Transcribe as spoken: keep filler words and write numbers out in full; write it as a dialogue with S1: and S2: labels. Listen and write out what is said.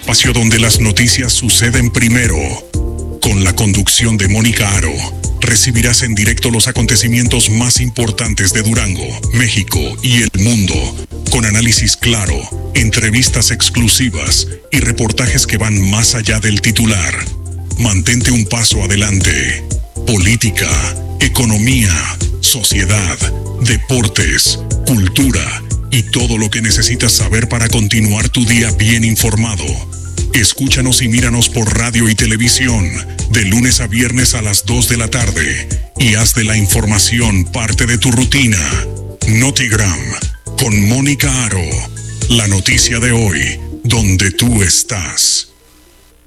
S1: espacio donde las noticias suceden primero. Con la conducción de Mónica Aro, recibirás en directo los acontecimientos más importantes de Durango, México y el mundo, con análisis claro, entrevistas exclusivas y reportajes que van más allá del titular. Mantente un paso adelante. Política, economía, sociedad, deportes, cultura y todo lo que necesitas saber para continuar tu día bien informado. Escúchanos y míranos por radio y televisión de lunes a viernes a las dos de la tarde y haz de la información parte de tu rutina. Notigram con Mónica Aro. La noticia de hoy, donde tú estás.